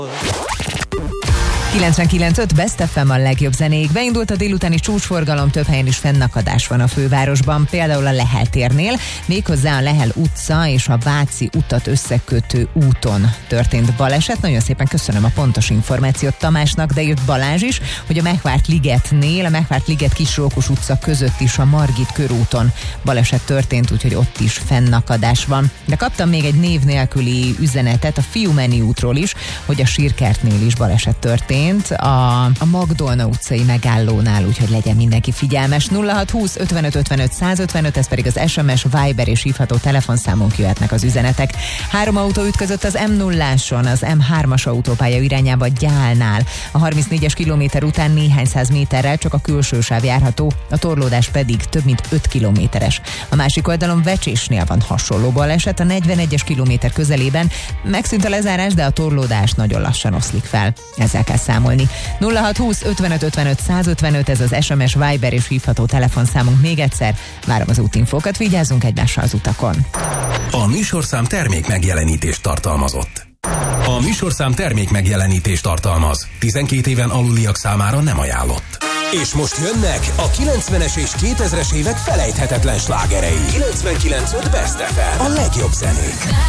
99.5 Best FM a legjobb zenék. Beindult a délutáni csúcsforgalom, több helyen is fennakadás van a fővárosban, például a Lehel térnél, méghozzá a Lehel utca és a Váci utat összekötő úton történt baleset. Nagyon szépen köszönöm a pontos információt Tamásnak, de írt Balázs is, hogy a Mechvárt ligetnél, a Mechvárt liget Kisrókus utca között is a Margit körúton baleset történt, úgyhogy ott is fennakadás van. De kaptam még egy név nélküli üzenetet a Fiumeni útról is, hogy a Sírkertnél is baleset történt. A Magdolna utcai megállónál, úgyhogy legyen mindenki figyelmes. 0620 55 55 155, ez pedig az SMS, Viber és hívható telefonszámunk, jöhetnek az üzenetek. 3 autó ütközött az M0-áson, az M3-as autópálya irányába Gyálnál. A 34-es kilométer után néhány száz méterrel csak a külső sáv járható, a torlódás pedig több mint 5 kilométeres. A másik oldalon Vecsésnél van hasonló baleset, a 41-es kilométer közelében megszűnt a lezárás, de a torlódás nagyon lassan oszlik fel. Ezzel kell számolni. 0620 55 55 155, ez az SMS, Viber és hívható telefonszámunk. Még egyszer, várom az útinfókat, vigyázzunk egymásra az utakon. A műsorszám termék megjelenítést tartalmazott. A műsorszám termék megjelenítést tartalmaz. 12 éven aluliak számára nem ajánlott. És most jönnek a 90-es és 2000-es évek felejthetetlen slágerei. 99.5 Best FM. A legjobb zenék.